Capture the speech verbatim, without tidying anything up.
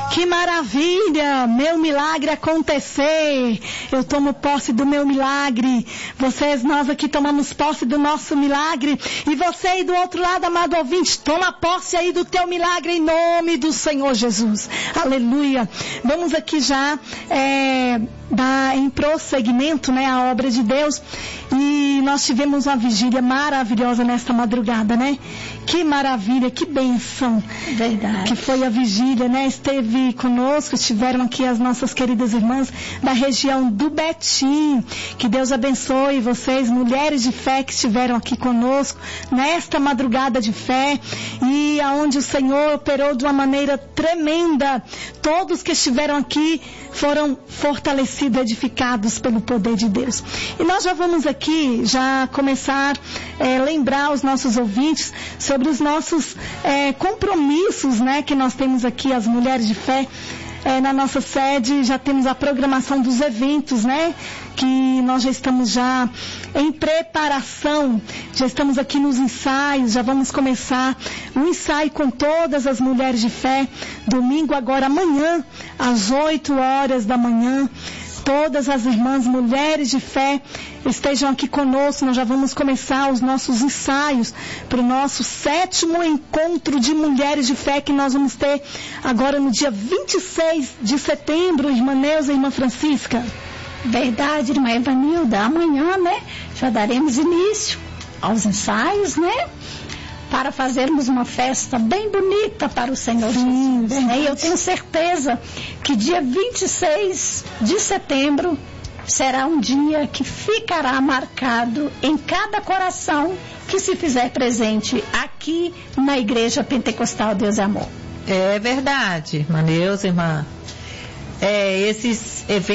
Que maravilha, meu milagre acontecer. Eu tomo posse do meu milagre. Vocês, nós aqui tomamos posse do nosso milagre. E você aí do outro lado, amado ouvinte, toma posse aí do teu milagre em nome do Senhor Jesus. Aleluia. Vamos aqui já é, dar em prosseguimento, né, a obra de Deus. E nós tivemos uma vigília maravilhosa nesta madrugada, né? Que maravilha, que bênção. Verdade. Que foi a vigília, né? Esteve conosco, estiveram aqui as nossas queridas irmãs da região do Betim. Que Deus abençoe vocês, mulheres de fé que estiveram aqui conosco nesta madrugada de fé e aonde o Senhor operou de uma maneira tremenda. Todos que estiveram aqui foram fortalecidos, edificados pelo poder de Deus. E nós já vamos aqui já começar a é, lembrar os nossos ouvintes sobre os nossos é, compromissos, né, que nós temos aqui, as mulheres de fé. É, na nossa sede já temos a programação dos eventos, né? Que nós já estamos já em preparação, já estamos aqui nos ensaios, já vamos começar o ensaio com todas as mulheres de fé, domingo agora, amanhã, às oito horas da manhã. Todas as irmãs, mulheres de fé, estejam aqui conosco. Nós já vamos começar os nossos ensaios para o nosso sétimo encontro de mulheres de fé que nós vamos ter agora no dia vinte e seis de setembro, irmã Neuza e irmã Francisca. Verdade, irmã Evanilda. Amanhã, né, já daremos início aos ensaios, né? Para fazermos uma festa bem bonita para o Senhor Sim, Jesus. Né? E eu tenho certeza que dia vinte e seis de setembro será um dia que ficará marcado em cada coração que se fizer presente aqui na Igreja Pentecostal Deus é Amor. É verdade, irmã Neuza, irmã. É, esses eventos